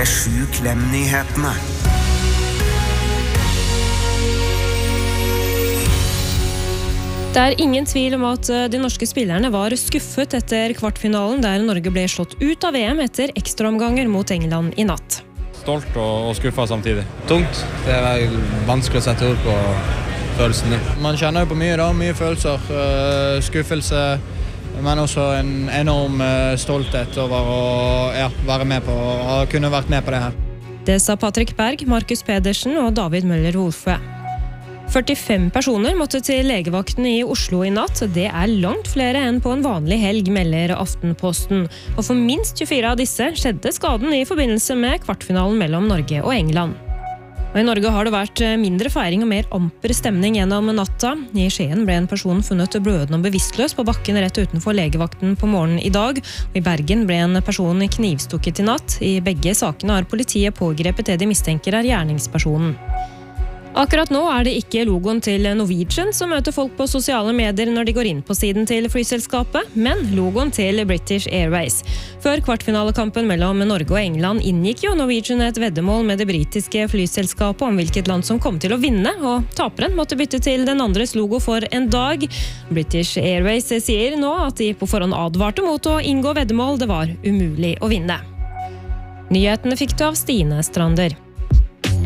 7 Klem-nyhetene. Det ingen tvil om at de norske spillerne var skuffet etter kvartfinalen der Norge ble slått ut av VM etter ekstraomganger mot England i natt. Stolt og skuffet samtidig. Tungt. Det vanskelig å sette ord på følelsene. Man kjenner jo på mye følelser. Skuffelse, men også en enorm stolthet over å være med på, å kunne vært med på det her. Det sa Patrick Berg, Markus Pedersen og David Møller-Wolfe. 45 personer måtte til legevakten i Oslo i natt. Det langt flere enn på en vanlig helg, melder Aftenposten. Og for minst 24 av disse skjedde skaden i forbindelse med kvartfinalen mellom Norge og England. Og I Norge har det vært mindre feiring og mer amper stemning gjennom natta. I Skien ble en person funnet blødende og bevisstløs på bakken rett utenfor legevakten på morgenen i dag. Og I Bergen ble en person knivstukket i natt. I begge sakene har politiet pågrepet det de mistenker gjerningspersonen. Akkurat nå det ikke logoen til Norwegian som møter folk på sosiale medier når de går inn på siden til flyselskapet, men logoen til British Airways. Før kvartfinalekampen mellom Norge og England inngikk jo Norwegian et veddemål med det britiske flyselskapet om hvilket land som kom til å vinne, og taperen måtte bytte til den andres logo for en dag. British Airways sier nå at de på forhånd advarte mot å inngå veddemål, det var umulig å vinne. Nyhetene fikk du av Stine Strander.